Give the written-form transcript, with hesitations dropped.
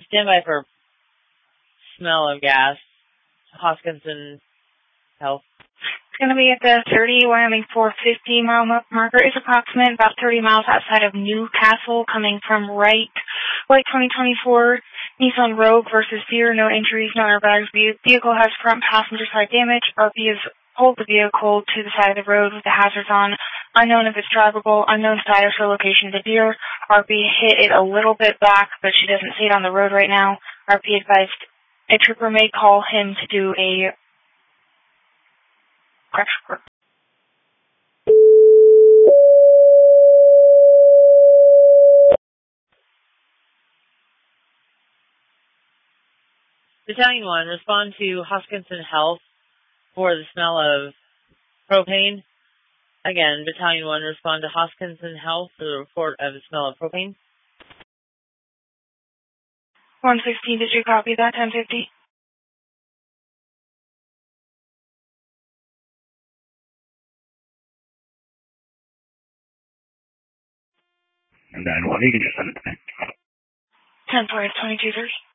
stand by for smell of gas. Hoskinson Health. It's going to be at the 30 Wyoming 450 mile marker. It's approximate about 30 miles outside of Newcastle, coming from right. White 2024 Nissan Rogue versus Deere. No injuries, no airbags. Vehicle has front passenger side damage. RP has pulled the vehicle to the side of the road with the hazards on. Unknown if it's drivable. Unknown status or location of the Deere. RP hit it a little bit back, but she doesn't see it on the road right now. RP advised a trooper may call him to do a crash report. Battalion 1, respond to Hoskinson Health for the smell of propane. Again, Battalion 1, respond to Hoskinson Health for the report of the smell of propane. 116, did you copy that? 1050? And then what? You can just send it to me. 10-4, 2230.